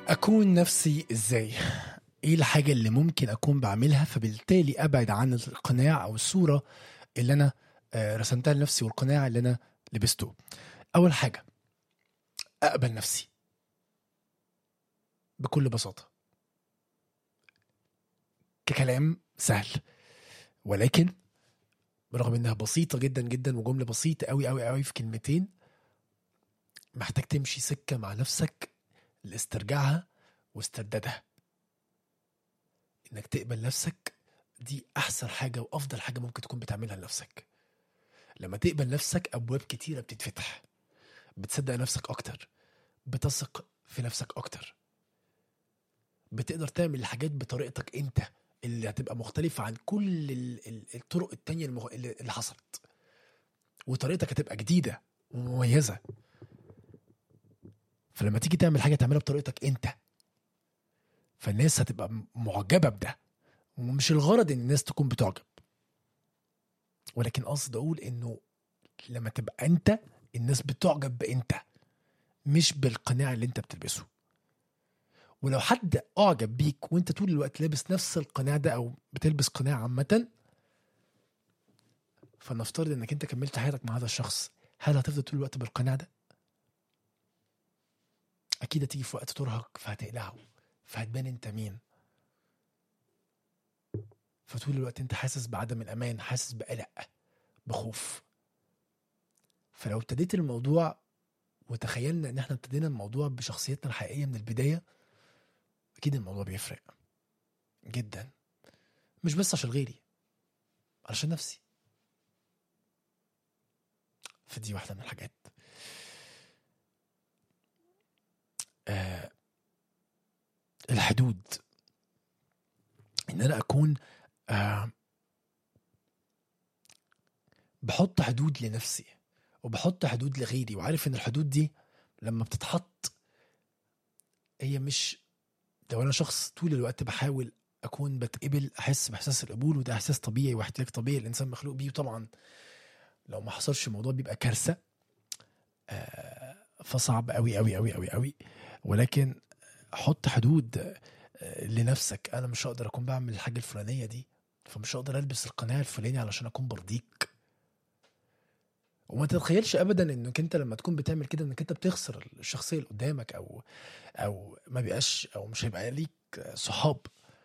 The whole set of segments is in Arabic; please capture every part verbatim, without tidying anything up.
أكون نفسي إزاي؟ إيه الحاجة اللي ممكن أكون بعملها فبالتالي أبعد عن القناع أو الصورة اللي أنا آه، رسمتها لنفسي والقناع اللي أنا لبسته. أول حاجة أقبل نفسي بكل بساطة، ككلام سهل ولكن برغم إنها بسيطة جدا جدا وجملة بسيطة أوي أوي أوي في كلمتين، محتاج تمشي سكة مع نفسك لاسترجاعها واستردادها. إنك تقبل نفسك دي أحسن حاجة وأفضل حاجة ممكن تكون بتعملها لنفسك. لما تقبل نفسك أبواب كتيرة بتتفتح، بتصدق نفسك أكتر، بتثق في نفسك أكتر، بتقدر تعمل الحاجات بطريقتك أنت اللي هتبقى مختلفة عن كل ال- ال- الطرق التانية المغ... اللي اللي حصلت، وطريقتك هتبقى جديدة ومميزة. فلما تيجي تعمل حاجة تعملها بطريقتك أنت، فالناس هتبقى م- معجبة بده. ومش الغرض إن الناس تكون بتعجب، ولكن قصد أقول إنه لما تبقى أنت الناس بتعجب بأنت مش بالقناع اللي أنت بتلبسه. ولو حد أعجب بيك وأنت طول الوقت لابس نفس القناع ده أو بتلبس قناع عامة، فنفترض إنك أنت كملت حياتك مع هذا الشخص، هل هتفضل طول الوقت بالقناع ده؟ أكيد هتيجي في وقت ترهق فهتقلعه، فهتبان أنت مين. فطول الوقت أنت حاسس بعدم الأمان، حاسس بقلق، بخوف. فلو ابتديت الموضوع وتخيلنا إن احنا ابتدينا الموضوع بشخصيتنا الحقيقية من البداية، أكيد الموضوع بيفرق جدا. مش بس عشان غيري، علشان نفسي. فدي واحدة من الحاجات. آه الحدود، ان انا اكون آه بحط حدود لنفسي وبحط حدود لغيري، وعارف ان الحدود دي لما بتتحط هي مش، لو انا شخص طول الوقت بحاول اكون بتقبل، احس باحساس القبول، وده احساس طبيعي واحتياج طبيعي الانسان مخلوق بيه، وطبعا لو ما حصلش الموضوع بيبقى كارثة. آه فصعب قوي قوي قوي قوي قوي. ولكن حط حدود آه، لنفسك. انا مش هقدر اكون بعمل الحاجة الفلانية دي، فمش هقدر البس القناع الفلاني علشان اكون برضيك. وما تتخيلش ابدا انك انت لما تكون بتعمل كده انك انت بتخسر الشخصيه اللي قدامك، او او ما بيبقاش او مش هيبقى ليك صحاب.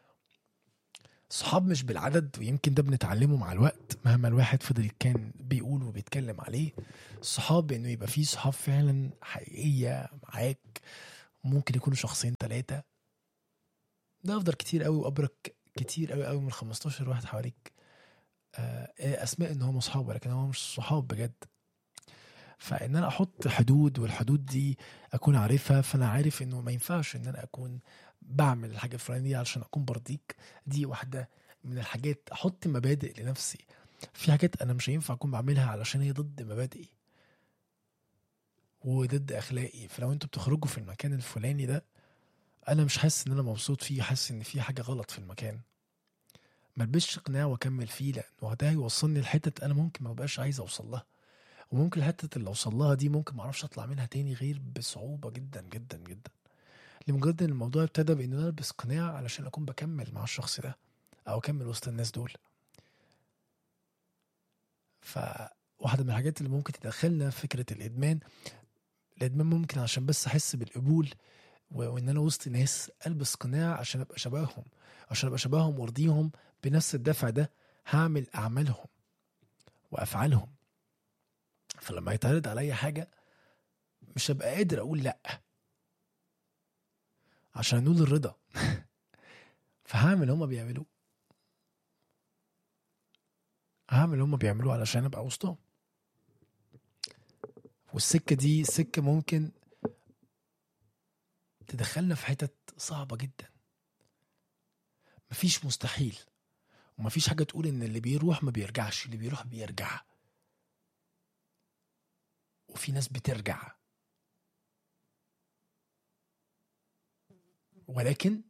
صحاب مش بالعدد، ويمكن ده بنتعلمه مع الوقت مهما الواحد فضل كان بيقول وبيتكلم عليه. الصحاب انه يبقى فيه صحاب فعلا حقيقيه معاك، ممكن يكونوا شخصين ثلاثه، ده افضل كتير قوي وابرك كتير قوي قوي من خمستاشر واحد حواليك آه، اسماء ان هم صحاب ولكن هم مش صحاب بجد. فان انا احط حدود، والحدود دي اكون عارفها، فانا عارف انه ما ينفعش ان انا اكون بعمل الحاجه الفلانيه علشان اكون برضيك. دي واحده من الحاجات. احط مبادئ لنفسي. في حاجات انا مش هينفع اكون بعملها علشان هي ضد مبادئي وضد اخلاقي. فلو انتوا بتخرجوا في المكان الفلاني ده انا مش حاسس ان انا مبسوط فيه، حاسس ان في حاجه غلط في المكان، ما البسش قناع واكمل فيه، لانه ده هيوصلني لحته انا ممكن ما بقاش عايز اوصل لها. وممكن الحتة اللي اوصل لها دي ممكن معرفش اطلع منها تاني غير بصعوبة جدا جدا جدا، لمجرد ان الموضوع ابتدى بان انا البس قناع علشان اكون بكمل مع الشخص ده او اكمل وسط الناس دول. فواحدة من الحاجات اللي ممكن تدخلنا في فكرة الادمان، الادمان ممكن عشان بس احس بالقبول و- وان انا وسط ناس البس قناع عشان ابقى شبههم، عشان ابقى شبههم وارضيهم. بنفس الدفع ده هعمل اعمالهم وافعالهم. فلما يتعرض عليا حاجة مش هبقى قادر اقول لا عشان انول الرضا فهعمل هما بيعملوه، هعمل هما بيعملوه علشان ابقى وسطهم. والسكة دي سكة ممكن تدخلنا في حتت صعبة جدا. مفيش مستحيل، ومفيش حاجة تقول ان اللي بيروح ما بيرجعش، اللي بيروح بيرجع. وفي ناس بترجع، ولكن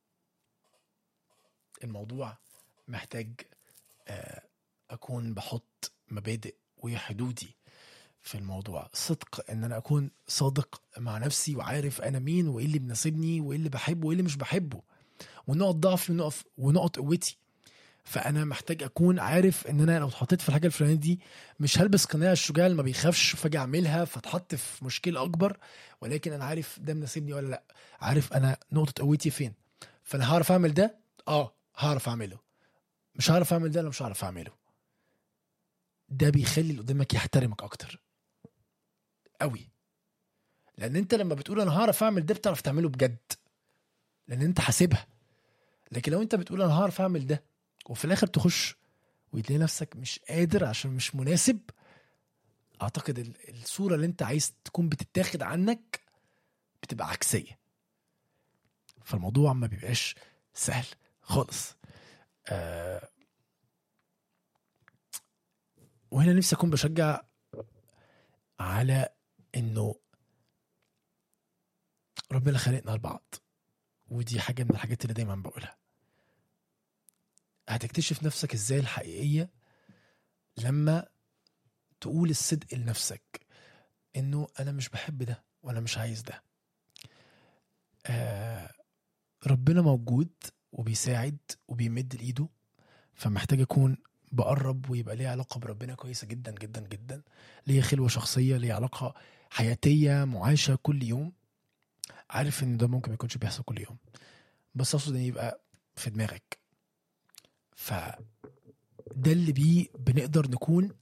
الموضوع محتاج آه، اكون بحط مبادئ وحدودي في الموضوع. صدق، ان انا اكون صادق مع نفسي وعارف انا مين وايه اللي بناسبني وايه اللي بحبه وايه اللي مش بحبه، ونقط ضعفي ونقط ونقط قوتي. فانا محتاج اكون عارف ان انا لو اتحطيت في الحاجه الفلانيه دي مش هلبس قناع الشجاع اللي ما بيخافش فاجي اعملها فاتحط في مشكله اكبر، ولكن انا عارف ده مناسبني ولا لا، عارف انا نقطه قوتي فين. فانا هعرف اعمل ده، اه هعرف اعمله. مش هعرف اعمل ده، انا مش هعرف اعمله. ده بيخلي اللي قدامك يحترمك اكتر قوي، لان انت لما بتقول انا هعرف اعمل ده بتعرف تعمله بجد، لان انت حاسبها. لكن لو انت بتقول انا هعرف اعمل ده وفي الاخر تخش وتلاقي نفسك مش قادر عشان مش مناسب، اعتقد ال- الصورة اللي انت عايز تكون بتتاخد عنك بتبقى عكسية، فالموضوع ما بيبقاش سهل خالص. آه وهنا نفسي اكون بشجع على انه ربنا خلقنا لبعض، ودي حاجة من الحاجات اللي دايما بقولها. هتكتشف نفسك ازاي الحقيقية لما تقول الصدق لنفسك انه انا مش بحب ده وانا مش عايز ده. آه ربنا موجود وبيساعد وبيمد ايده، فمحتاج اكون بقرب ويبقى ليه علاقة بربنا كويسة جدا جدا جدا، ليه خلوة شخصية، ليه علاقة حياتية معاشة كل يوم. عارف ان ده ممكن ما يكونش بيحصل كل يوم، بس اقصد ان يبقى في دماغك. فده اللي بيه بنقدر نكون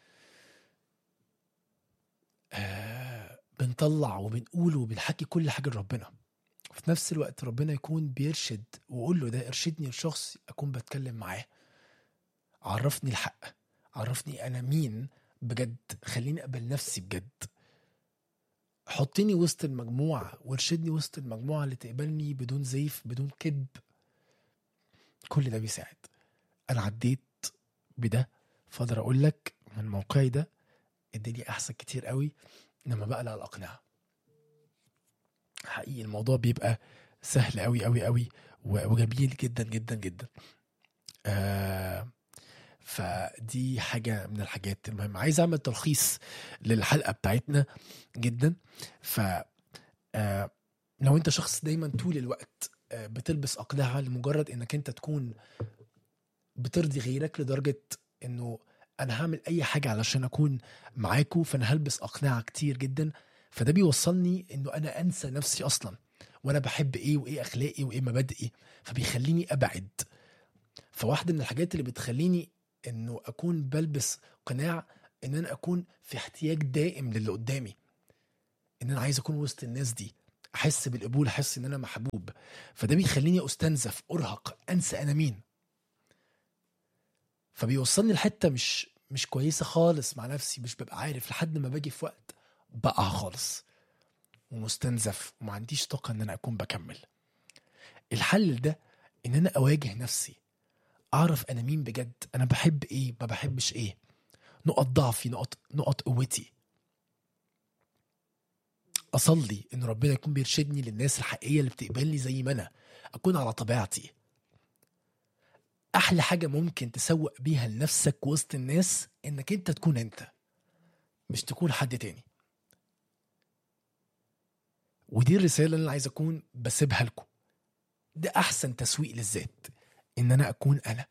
آه بنطلع وبنقول وبنحكي كل حاجة لربنا. في نفس الوقت ربنا يكون بيرشد وقول له ده ارشدني لشخص أكون بتكلم معاه، عرفني الحق، عرفني أنا مين بجد، خليني أقبل نفسي بجد، حطني وسط المجموعة وارشدني وسط المجموعة اللي تقبلني بدون زيف بدون كذب. كل ده بيساعد. أنا عديت بده، فاقدر أقول لك من موقعي ده الدنيا أحسن كتير قوي لما بقلع الأقنعة. حقيقي الموضوع بيبقى سهل قوي قوي قوي وجميل جدا جدا جدا. آه فدي حاجة من الحاجات المهمة. عايز أعمل تلخيص للحلقة بتاعتنا جدا. ف آه لو أنت شخص دايما طول الوقت آه بتلبس أقنعة لمجرد أنك أنت تكون بترضي غيرك لدرجة أنه أنا هعمل أي حاجة علشان أكون معاكو، فأنا هلبس أقنعة كتير جدا، فده بيوصلني أنه أنا أنسى نفسي أصلا وأنا بحب إيه وإيه أخلاقي وإيه مبادئي، فبيخليني أبعد. فواحدة من الحاجات اللي بتخليني انه اكون بلبس قناع ان انا اكون في احتياج دائم للي قدامي، ان انا عايز اكون وسط الناس دي، احس بالقبول، احس ان انا محبوب. فده بيخليني استنزف، ارهق، انسى انا مين، فبيوصلني لحتة مش مش كويسة خالص مع نفسي، مش ببقى عارف لحد ما باجي في وقت بقع خالص ومستنزف وما عنديش طاقة ان انا اكون بكمل. الحل ده ان انا اواجه نفسي، اعرف انا مين بجد، انا بحب ايه ما بحبش ايه، نقط ضعفي، نقط نقط قوتي. اصلي ان ربنا يكون بيرشدني للناس الحقيقيه اللي بتقبلني زي ما انا، اكون على طبيعتي. احلى حاجه ممكن تسوق بيها لنفسك وسط الناس انك انت تكون انت، مش تكون حد تاني. ودي الرساله اللي انا عايز اكون بسيبها لكم. ده احسن تسويق للذات، ان انا اكون انا،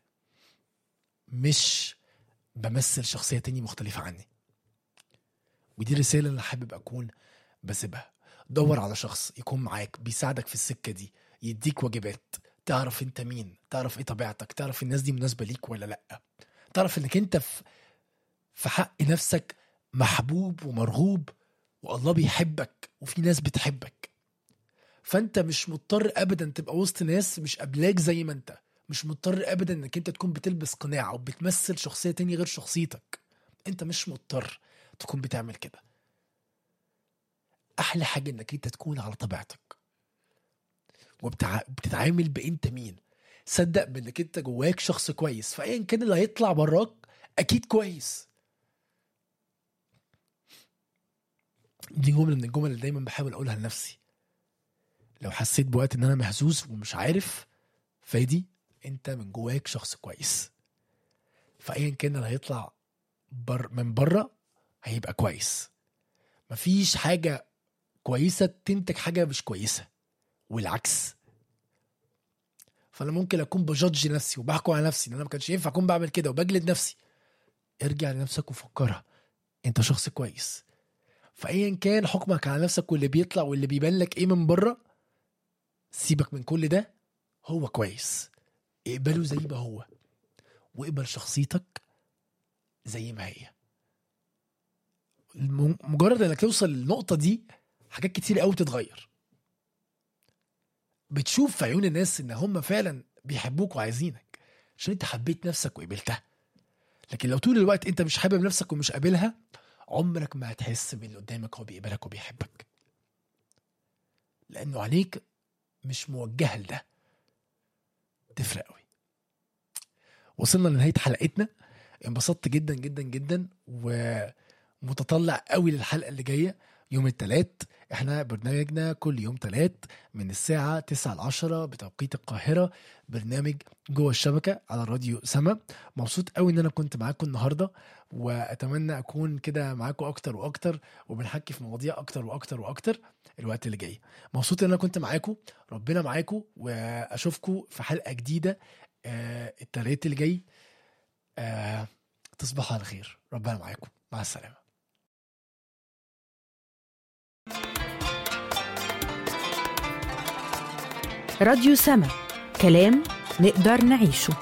مش بمثل شخصيه تاني مختلفه عني. ودي الرساله اللي حابب اكون بسيبها. دور على شخص يكون معاك بيساعدك في السكة دي، يديك واجبات، تعرف انت مين، تعرف ايه طبيعتك، تعرف الناس دي مناسبة ليك ولا لأ، تعرف انك انت في حق نفسك محبوب ومرغوب، والله بيحبك وفي ناس بتحبك. فانت مش مضطر ابدا تبقى وسط ناس مش قبلاك زي ما انت، مش مضطر ابدا انك انت تكون بتلبس قناع وبتمثل شخصية تانية غير شخصيتك. انت مش مضطر تكون بتعمل كده. احلى حاجة انك انت تكون على طبيعتك وبتتعامل بانت مين. صدق بانك انت جواك شخص كويس، فايا كان اللي هيطلع براك اكيد كويس. دي جملة من الجمل اللي دايما بحاول اقولها لنفسي. لو حسيت بوقت ان انا مهزوز ومش عارف، فايدي انت من جواك شخص كويس، فايا كان اللي هيطلع بر من بره هيبقى كويس. مفيش حاجة كويسة تنتج حاجة مش كويسة، والعكس. فأنا ممكن أكون بجدج نفسي وبحكم على نفسي إن أنا ما كانش ينفع أكون بعمل كده وبجلد نفسي. ارجع لنفسك وفكرها، أنت شخص كويس. فأيا كان حكمك على نفسك واللي بيطلع واللي بيبان لك إيه من بره، سيبك من كل ده. هو كويس، اقبله زي ما هو، واقبل شخصيتك زي ما هي. مجرد انك توصل للنقطة دي حاجات كتير قوي بتتغير. بتشوف في عيون الناس ان هم فعلا بيحبوك وعايزينك عشان انت حبيت نفسك وقبلتها. لكن لو طول الوقت انت مش حابب نفسك ومش قابلها، عمرك ما هتحس باللي قدامك هو بيقبلك وبيحبك، لانه عليك مش موجه لده. تفرق قوي. وصلنا لنهاية حلقتنا. انبسطت جدا جدا جدا ومتطلع قوي للحلقة اللي جاية يوم التلات. احنا برنامجنا كل يوم تلات من الساعة تسعة لعشرة بتوقيت القاهرة، برنامج جوه الشبكة على راديو سما. مبسوط قوي ان انا كنت معاكم النهاردة، واتمنى اكون كده معاكم اكتر واكتر وبنحكي في مواضيع اكتر واكتر واكتر الوقت اللي جاي. مبسوط ان انا كنت معاكم. ربنا معاكم، واشوفكم في حلقة جديدة آه التلات اللي جاي. آه تصبحوا على خير. ربنا معاكم. مع السلامة. راديو سما، كلام نقدر نعيشه.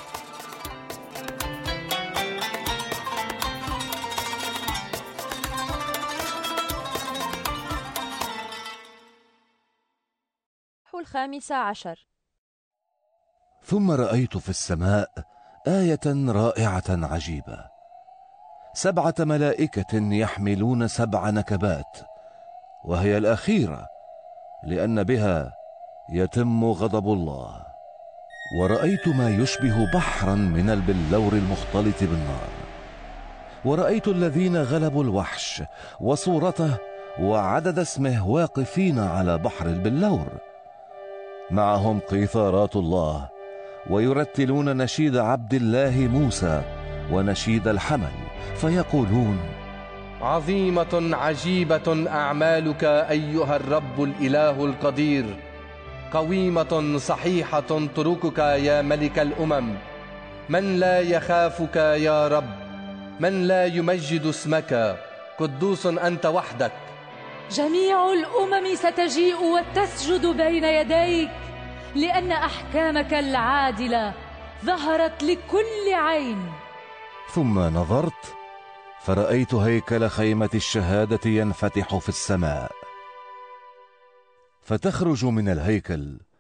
الخامسة عشر. ثم رأيت في السماء آية رائعة عجيبة، سبعة ملائكة يحملون سبع نكبات، وهي الأخيرة لأن بها يتم غضب الله. ورأيت ما يشبه بحرا من البلور المختلط بالنار، ورأيت الذين غلبوا الوحش وصورته وعدد اسمه واقفين على بحر البلور، معهم قيثارات الله، ويرتلون نشيد عبد الله موسى ونشيد الحمل، فيقولون: عظيمة عجيبة أعمالك أيها الرب الإله القدير، قويمة صحيحة طرقك يا ملك الأمم. من لا يخافك يا رب؟ من لا يمجد اسمك؟ قدوس أنت وحدك. جميع الأمم ستجيء وتسجد بين يديك، لأن أحكامك العادلة ظهرت لكل عين. ثم نظرت فرأيت هيكل خيمة الشهادة ينفتح في السماء، فتخرج من الهيكل